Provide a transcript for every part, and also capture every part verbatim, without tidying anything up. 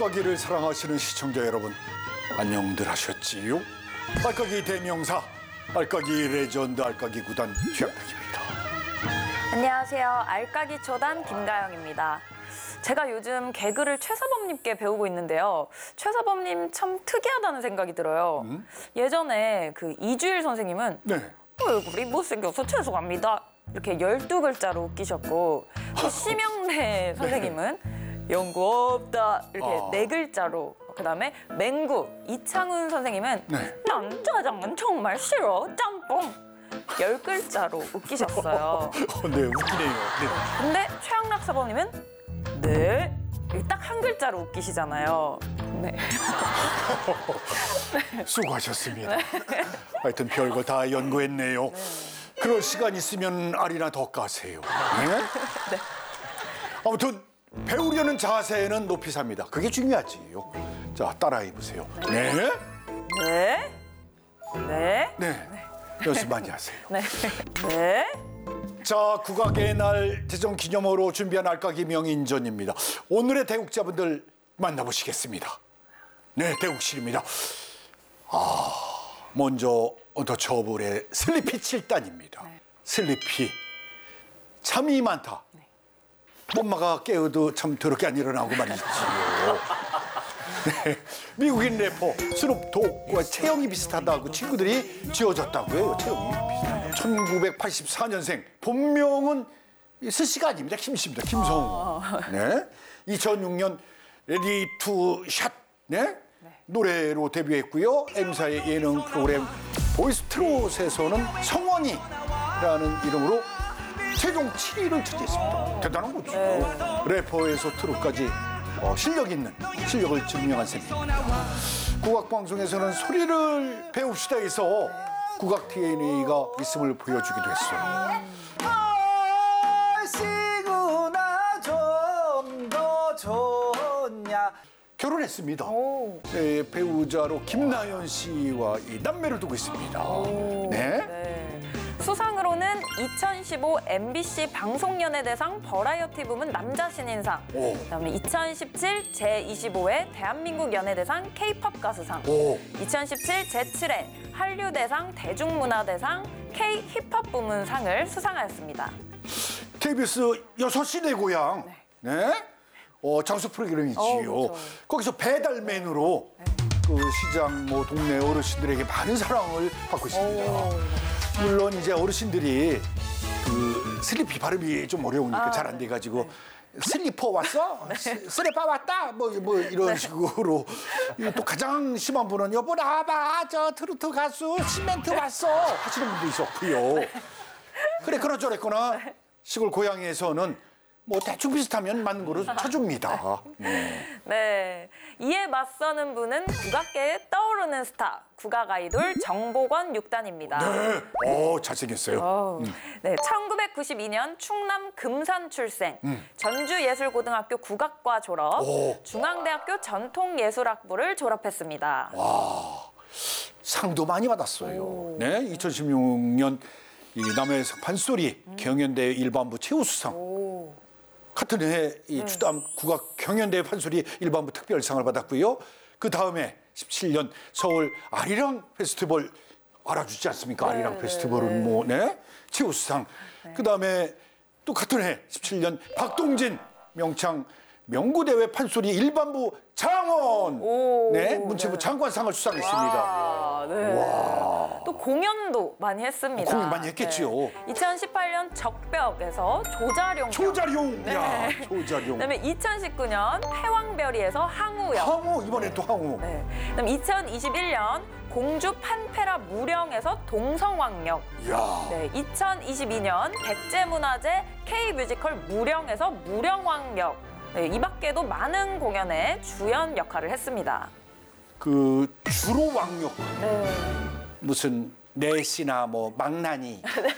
알까기를 사랑하시는 시청자 여러분, 안녕들 하셨지요? 알까기 대명사, 알까기 레전드 알까기 구단 최양락입니다. 안녕하세요. 알까기 초단 김가영입니다. 제가 요즘 개그를 최사범님께 배우고 있는데요. 최사범님 참 특이하다는 생각이 들어요. 음? 예전에 그 이주일 선생님은 네. 얼굴이 못생겨서 죄송합니다. 이렇게 열두 글자로 웃기셨고 그 심영래 선생님은 연구 없다 이렇게 아. 네 글자로, 그다음에 맹구 이창훈 선생님은 네. 난 짜장은 정말 싫어 짬뽕 열 글자로 웃기셨어요. 어, 네, 웃기네요. 네. 근데 최양락 사범님은 네 딱 한 글자로 웃기시잖아요. 네. 수고하셨습니다. 하여튼 별거 다 연구했네요. 네. 그럴 시간 있으면 알이나 더 까세요. 네? 네. 아무튼 배우려는 자세는 높이 삽니다. 그게 중요하지요. 자, 따라해 보세요. 네. 네. 네. 네. 연습 많이 하세요. 네. 네. 자, 국악의 날 대전 기념으로 준비한 알까기 명인전입니다. 오늘의 대국자분들 만나보시겠습니다. 네, 대국실입니다. 아, 먼저 더 처불의 슬리피 칠 단입니다. 네. 슬리피 참이 많다. 네. 엄마가 깨어도 참 더럽게 안 일어나고 말이지요. 네, 미국인 래퍼 스눕 독과 체형이 비슷하다고 친구들이 지어줬다고 해요. 체형이 비슷하다. 천구백팔십사 년생, 본명은 스씨가 아닙니다. 김씨입니다. 김성우. 네, 이천육 년 레디 투 샷 네? 노래로 데뷔했고요. M사의 예능 프로그램 보이스 트롯에서는 성원이라는 이름으로 최종 칠 위를 차지했습니다. 대단한 거죠. 네. 래퍼에서 트롯까지 어, 실력 있는 실력을 증명한 셈입니다. 국악방송에서는 소리를 배웁시다 해서 국악 디엔에이가 있음을 보여주기도 했어요. 얼씨구나 좀 더 좋냐. 결혼했습니다. 네, 배우자로 김나연 씨와 이 남매를 두고 있습니다. 네. 네. 수상으로는 이천십오 엠비씨 방송연예대상 버라이어티 부문 남자 신인상, 오. 그다음에 이천십칠 제이십오 회 대한민국 연예대상 K-팝 가수상, 오. 이천십칠 제칠 회 한류대상 대중문화대상 K-힙합 부문 상을 수상하였습니다. 케이비에스 여섯 시 내 고향. 네. 네. 어, 장수 프로그램이지요. 어, 그렇죠. 거기서 배달맨으로 네. 그 시장 뭐 동네 어르신들에게 많은 사랑을 받고 있습니다. 오. 물론 이제 어르신들이 그 슬리피 발음이 좀 어려우니까 아, 잘 안 돼가지고 네. 슬리퍼 왔어? 네. 슬리퍼 왔다? 뭐, 뭐 이런 네. 식으로. 또 가장 심한 분은 여보 나와봐 저 트로트 가수 시멘트 왔어 하시는 분도 있었고요. 네. 그래 그러저랬거나 네. 시골 고향에서는 뭐 대충 비슷하면 맞는 거로 쳐줍니다. 네. 네. 이에 맞서는 분은 국악계에 떠오르는 스타, 국악 아이돌 정보권 육 단입니다. 네. 오, 잘생겼어요. 음. 네. 천구백구십이 년 충남 금산 출생, 음. 전주예술고등학교 국악과 졸업, 오. 중앙대학교 전통예술학부를 졸업했습니다. 와, 상도 많이 받았어요. 오. 네. 이천십육 년 이 남해에서 판소리 음. 경연대회 일반부 최우수상. 오. 같은 해에 이 주담 국악 경연대회 판소리 일반부 특별상을 받았고요. 그 다음에 십칠 년 서울 아리랑 페스티벌 알아주지 않습니까? 네, 아리랑 페스티벌은 뭐, 네? 최우수상. 네. 그 다음에 또 같은 해 십칠 년 박동진 명창 명구대회 판소리 일반부 장원. 오, 네, 문체부 네. 장관상을 수상했습니다. 와, 네. 와. 또 공연도 많이 했습니다. 공연 많이 했겠지요. 네. 이천십팔 년 적벽에서 조자룡. 조자룡. 네. 야, 조자룡. 그다음에 이천십구 년 패왕별이에서 항우역. 항우 이번에 네. 또 항우. 네. 그다음에 이천이십일 년 공주 판페라 무령에서 동성왕역. 야. 네. 이천이십이 년 백제문화제 K뮤지컬 무령에서 무령왕역. 네, 이 밖에도 많은 공연에 주연 역할을 했습니다. 그 주로 왕역. 네. 무슨 내시나 뭐 망나니, 네.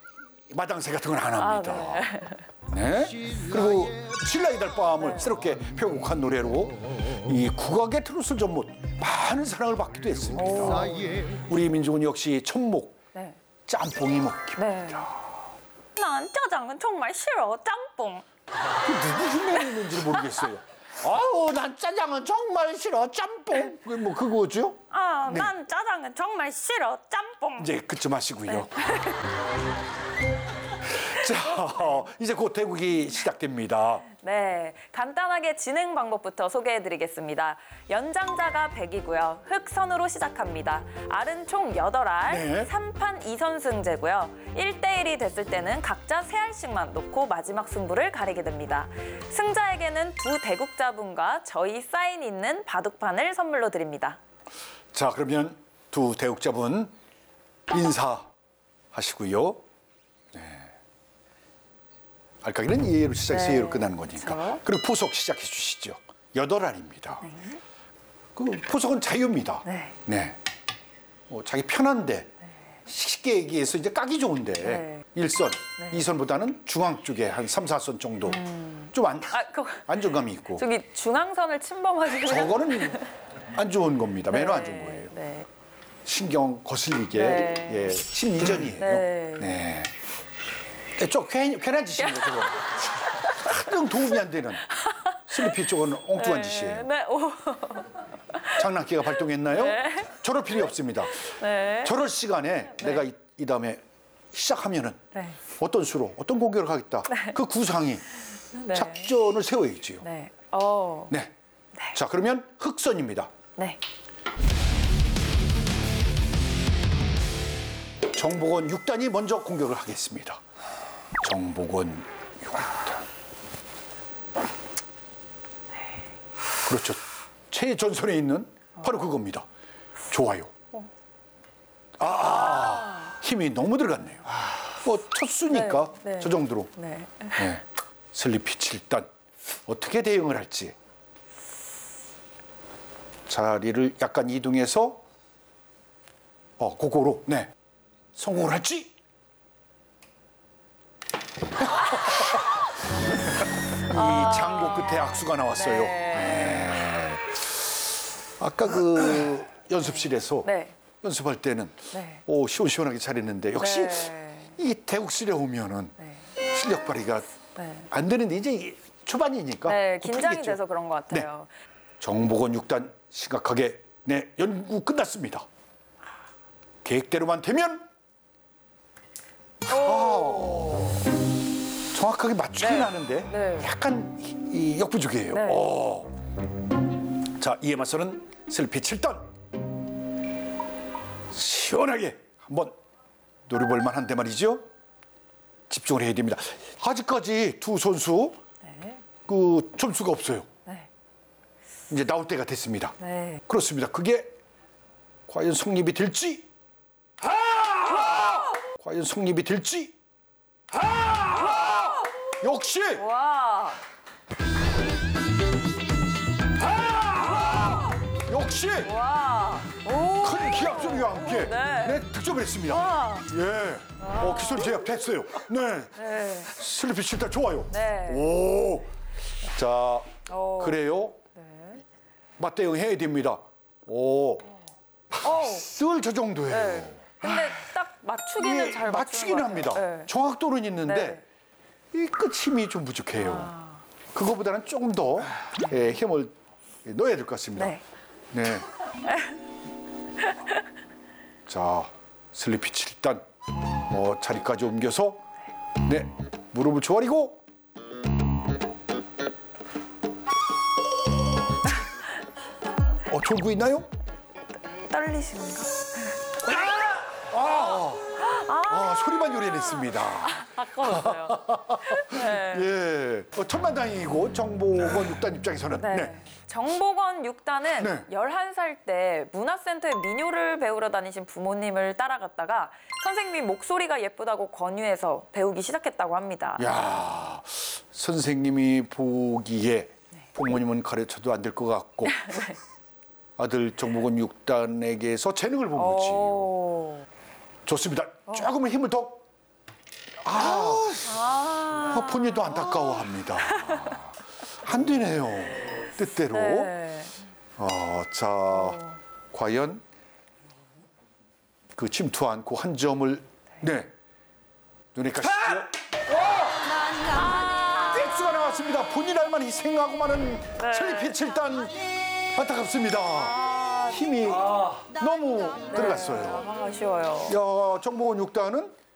마당새 같은 건 안 합니다. 아, 네. 네. 그리고 신라의 달밤을 네. 새롭게 표곡한 노래로 이 국악의 트로트를 전못 많은 사랑을 받기도 했습니다. 오. 우리 민족은 역시 천목, 네. 짬뽕이 먹힙니다. 네. 난 짜장은 정말 싫어, 짬뽕. 그 누구 흉내내는지 모르겠어요. 아유, 난 짜장은 정말 싫어. 짬뽕. 그게 뭐 그거죠? 아, 네. 난 짜장은 정말 싫어. 짬뽕. 이제 그쯤 하시고요. 자, 이제 곧 대국이 시작됩니다. 네, 간단하게 진행 방법부터 소개해드리겠습니다. 연장자가 백이고요. 흑선으로 시작합니다. 알은 총 여덟 알, 네. 삼 판 이 선승제고요. 일 대 일이 됐을 때는 각자 세 알씩만 놓고 마지막 승부를 가리게 됩니다. 승자에게는 두 대국자분과 저희 사인 있는 바둑판을 선물로 드립니다. 자, 그러면 두 대국자분 인사하시고요. 네. 알까기는 이해로 시작해서 네. 이해로 끝나는 거니까. 그렇죠. 그리고 포석 시작해 주시죠. 여덟 알입니다. 그 포석은 자유입니다. 네. 네. 뭐 자기 편한데 쉽게 얘기해서 이제 까기 좋은데 네. 일 선, 이 선보다는 중앙 쪽에 한 삼, 사 선 정도 좀 안, 아, 그, 안정감이 있고 저기 중앙선을 침범하시는 저거는 안 좋은 겁니다. 매너 안 좋은 거예요. 네. 신경 거슬리게 네. 예, 심리전이에요. 네. 네. 네, 좀 괜, 괜한 짓이에요, 저거. 하등 도움이 안 되는 슬리피 쪽은 엉뚱한 짓이에요. 네. 오. 장난기가 발동했나요? 네. 저럴 필요 없습니다. 네. 저럴 시간에 내가 이, 이 다음에 시작하면은 네. 어떤 수로 어떤 공격을 하겠다. 그 구상이 네. 작전을 세워야지요. 네. 어. 네. 자, 그러면 흑선입니다. 네. 정복원 육 단이 먼저 공격을 하겠습니다. 정복원 육 단. 그렇죠. 최전선에 있는 바로 그겁니다. 좋아요. 아, 힘이 너무 들어갔네요. 뭐 첫 수니까 네, 네. 저 정도로. 네. 네. 슬리피 칠 단 어떻게 대응을 할지. 자리를 약간 이동해서 어, 그거로 네. 성공을 할지? 이 장고 끝에 악수가 나왔어요. 네. 아까 그 연습실에서 네. 연습할 때는 네. 오, 시원시원하게 잘했는데 역시 네. 이 대국실에 오면은 네. 실력 발휘가 네. 안 되는데 이제 초반이니까 네, 또 긴장이 풀리겠죠. 돼서 그런 것 같아요. 정복원 육 단 심각하게 네, 연구 끝났습니다. 계획대로만 되면 아, 정확하게 맞추긴 네. 하는데 네. 약간 이, 이 역부족이에요. 네. 오. 자, 이에 맞서는 슬리피 칠 단 시원하게 한번 노려볼 만한데 말이죠. 집중을 해야 됩니다. 아직까지 두 선수 네. 그 점수가 없어요. 네. 이제 나올 때가 됐습니다. 네. 그렇습니다. 그게 과연 성립이 될지, 아! 과연 성립이 될지, 아! 역시 와. 역시 와. 오. 큰 기합 소리와 함께 네. 네, 득점을 했습니다. 와. 예, 어, 기술 제압 됐어요. 네, 네. 슬리피 칠 단 좋아요. 네. 오, 자, 오. 그래요. 네. 맞대응 해야 됩니다. 오, 오. 늘 저 정도예요. 네. 근데 딱 맞추기는 이게 잘 맞추는 맞추긴 것 합니다. 같아요. 네. 정확도는 있는데 이 끝 힘이 좀 부족해요. 아. 그거보다는 조금 더 예, 힘을 넣어야 될 것 같습니다. 네. 네. 자, 슬리피 칠 단 뭐 자리까지 옮겨서 네 무릎을 조아리고 어 졸고 있나요? 떨리신가? 아, 소리만 요래냈습니다. 아까웠어요. 네. 예, 어, 천만다행이고 정보원 육 단 입장에서는 네. 네. 정복원 육 단은 네. 열한 살 때 문화센터에 민요를 배우러 다니신 부모님을 따라갔다가 선생님이 목소리가 예쁘다고 권유해서 배우기 시작했다고 합니다. 야, 선생님이 보기에 부모님은 가르쳐도 안 될 것 같고 아들 정보원 육 단에게서 재능을 본 거지. 오. 좋습니다. 조금은 힘을 더. 아, 아. 본인도 안타까워합니다. 안 되네요. 뜻대로. 네. 어, 자, 과연 그 침투한 그 한 점을 네 눈에 가시죠. 와! 백수가 나왔습니다. 본인 알만 희생하고만은 네. 슬리피 칠 단 안타깝습니다. 힘이 너무 들어갔어요. 아, 아쉬워요. 야, 정보원 육 단은